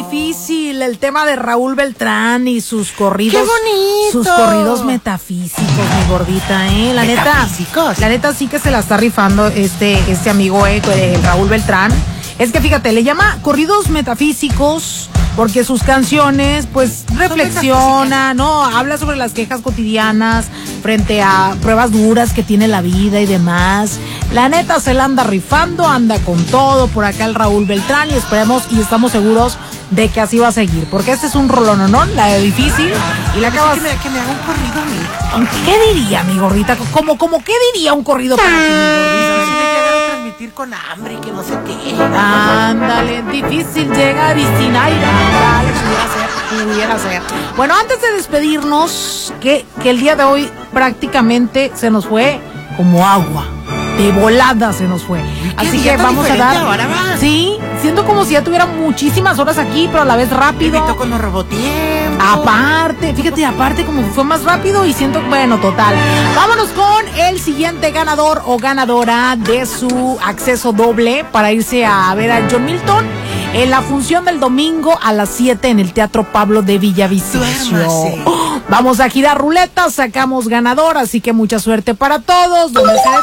difícil el tema de Raúl Beltrán y sus corridos. ¡Qué bonito! Sus corridos metafísicos, mi gordita, La neta sí que se la está rifando este amigo, el Raúl Beltrán. Es que fíjate, le llama corridos metafísicos porque sus canciones pues reflexiona, ¿no? Habla sobre las quejas cotidianas frente a pruebas duras que tiene la vida y demás. La neta se la anda rifando, anda con todo por acá el Raúl Beltrán y esperemos y estamos seguros de que así va a seguir, porque este es un rolononón, la de difícil, y la acabas... Que me haga un corrido a mí. ¿Qué diría, mi gordita? ¿Cómo qué diría un corrido para ti, mi gordita? Si me llegar a transmitir con hambre y que no sé qué. Ándale, difícil llegar y sin aire. Ándale, pudiera ser. Bueno, antes de despedirnos, que el día de hoy prácticamente se nos fue como agua. De volada se nos fue. Así que vamos a dar... Ahora va. Sí, siento como si ya tuviera muchísimas horas aquí, pero a la vez rápido. Me tocó los robotiempos. Aparte como fue más rápido y siento, bueno, total. Vámonos con el siguiente ganador o ganadora de su acceso doble para irse a ver a John Milton en la función del domingo a las 7 en el Teatro Pablo de Villavicencio. Vamos a girar ruleta, sacamos ganador, así que mucha suerte para todos. Donde sea